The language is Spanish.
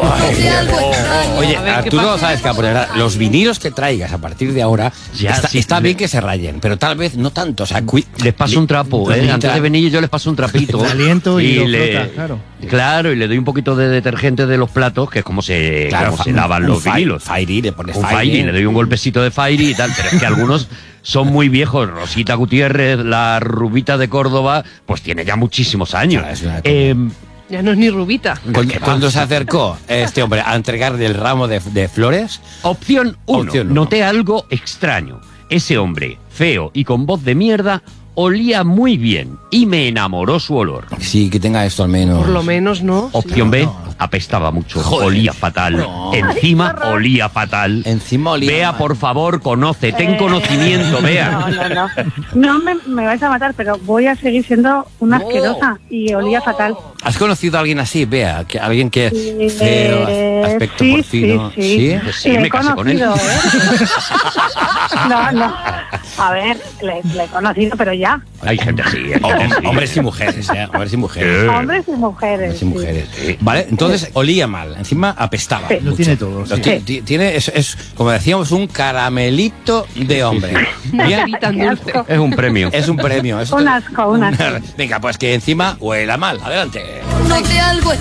Oye, tú no sabes qué poner. Los vinilos que traigas a partir de ahora, está bien que se rayen, pero tal vez no tanto. O sea, les paso un trapo, antes de venir yo les paso un trapito. El aliento y lo frota, claro. Claro, y le doy un poquito de detergente de los platos, que es como se lavan los vinilos. Fairy, le pones Fairy, le doy un golpecito de Fairy y tal, pero es que algunos son muy viejos. Rosita Gutiérrez, la rubita de Córdoba, pues tiene ya muchísimos años. Ya no es ni rubita. Cuando se acercó este hombre a entregarle el ramo de flores... Opción 1. Noté algo extraño. Ese hombre, feo y con voz de mierda, olía muy bien y me enamoró su olor. Sí, que tenga esto al menos. Por lo menos, ¿no? Opción B, apestaba mucho. Joder. Olía fatal. No. Encima olía fatal. Encima olía Bea, mal. Por favor, conoce, ten conocimiento, Bea. No me vais a matar, pero voy a seguir siendo una asquerosa y olía fatal. ¿Has conocido a alguien así, Bea? Alguien que feo, aspecto porcino. Sí. Sí, me casé con él. No. A ver, le he conocido, pero ya. Hay gente así. Hombres y mujeres, Hombres y mujeres. Hombres y mujeres. Hombres y mujeres. Sí. Vale, entonces olía mal. Encima apestaba. Sí. Lo tiene todo. Sí. Tiene, es, como decíamos, un caramelito de hombre. Bien. Es un premio. Es un premio. Un asco. Venga, pues que encima huela mal. Adelante. No te algo